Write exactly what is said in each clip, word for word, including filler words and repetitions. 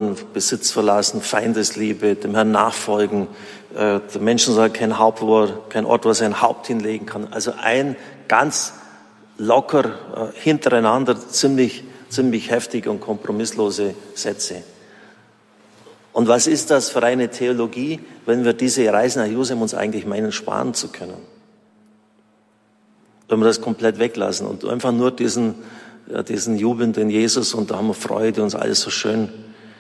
verloren, Besitz verlassen, Feindesliebe, dem Herrn nachfolgen. Äh, der Menschen soll kein Haupt, wo er, kein Ort, wo er sein Haupt hinlegen kann. Also ein ganz locker äh, hintereinander ziemlich, ziemlich heftige und kompromisslose Sätze. Und was ist das für eine Theologie, wenn wir diese Reise nach Jerusalem uns eigentlich meinen, sparen zu können? Wenn wir das komplett weglassen und einfach nur diesen, ja, diesen jubelnden Jesus und da haben wir Freude und ist alles so schön.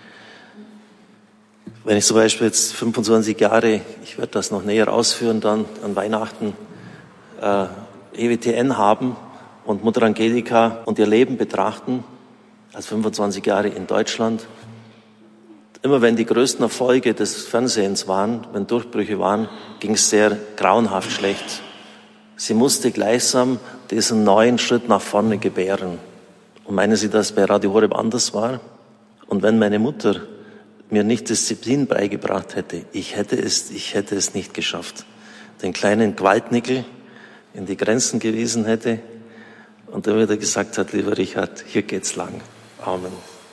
Wenn ich zum Beispiel jetzt fünfundzwanzig Jahre, ich werde das noch näher ausführen, dann an Weihnachten äh, E W T N haben und Mutter Angelika und ihr Leben betrachten, als fünfundzwanzig Jahre in Deutschland. Immer wenn die größten Erfolge des Fernsehens waren, wenn Durchbrüche waren, ging es sehr grauenhaft schlecht. Sie musste gleichsam diesen neuen Schritt nach vorne gebären. Und meinen Sie, dass bei Radio Horeb anders war? Und wenn meine Mutter mir nicht Disziplin beigebracht hätte, ich hätte es, ich hätte es nicht geschafft. Den kleinen Gewaltnickel in die Grenzen gewiesen hätte und dann wieder gesagt hat, lieber Richard, hier geht's lang. Amen.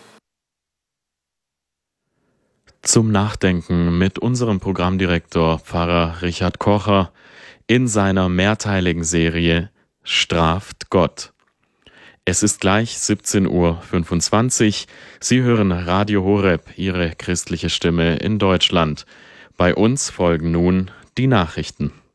Zum Nachdenken mit unserem Programmdirektor Pfarrer Richard Kocher in seiner mehrteiligen Serie Straft Gott. Es ist gleich siebzehn Uhr fünfundzwanzig. Sie hören Radio Horeb, Ihre christliche Stimme in Deutschland. Bei uns folgen nun die Nachrichten.